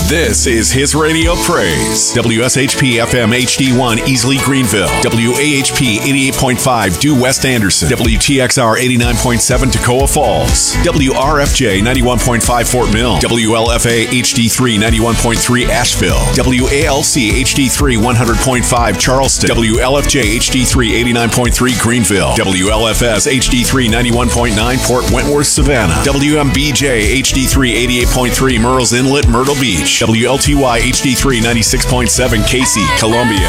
This is His Radio Praise. WSHP FM HD1 Easley Greenville. WAHP 88.5 Due West Anderson. WTXR 89.7 Toccoa Falls. WRFJ 91.5 Fort Mill. WLFA HD3 91.3 Asheville. WALC HD3 100.5 Charleston. WLFJ HD3 89.3 Greenville. WLFS HD3 91.9 Port Wentworth Savannah. WMBJ HD3 88.3 Murrells Inlet Myrtle Beach. WLTY HD3 96.7 Casey, Columbia.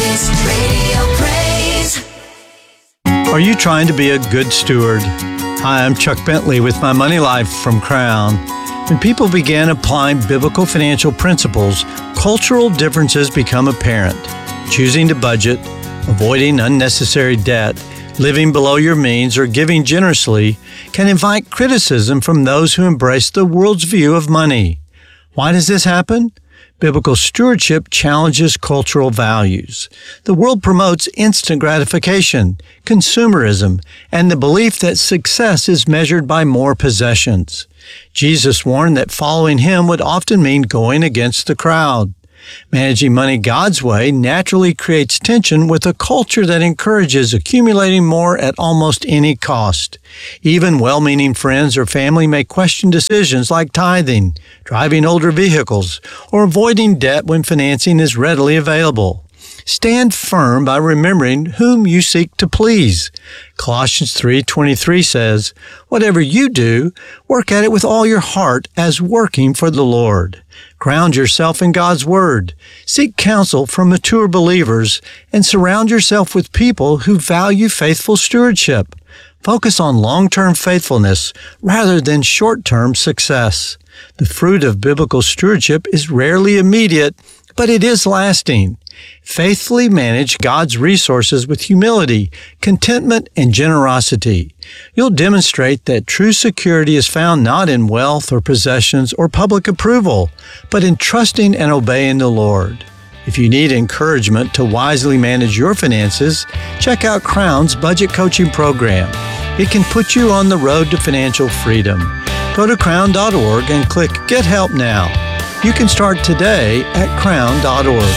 Are you trying to be a good steward? Hi, I'm Chuck Bentley with My Money Life from Crown. When people began applying biblical financial principles, cultural differences become apparent. Choosing to budget, avoiding unnecessary debt, living below your means, or giving generously can invite criticism from those who embrace the world's view of money. Why does this happen? Biblical stewardship challenges cultural values. The world promotes instant gratification, consumerism, and the belief that success is measured by more possessions. Jesus warned that following him would often mean going against the crowd. Managing money God's way naturally creates tension with a culture that encourages accumulating more at almost any cost. Even well-meaning friends or family may question decisions like tithing, driving older vehicles, or avoiding debt when financing is readily available. Stand firm by remembering whom you seek to please. Colossians 3:23 says, "Whatever you do, work at it with all your heart as working for the Lord." Ground yourself in God's Word. Seek counsel from mature believers and surround yourself with people who value faithful stewardship. Focus on long-term faithfulness rather than short-term success. The fruit of biblical stewardship is rarely immediate, but it is lasting. Faithfully manage God's resources with humility, contentment, and generosity. You'll demonstrate that true security is found not in wealth or possessions or public approval, but in trusting and obeying the Lord. If you need encouragement to wisely manage your finances, check out Crown's budget coaching program. It can put you on the road to financial freedom. Go to crown.org and click Get Help Now. You can start today at crown.org.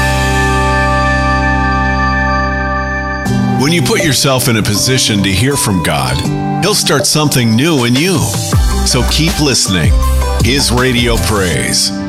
When you put yourself in a position to hear from God, He'll start something new in you. So keep listening. His Radio Praise.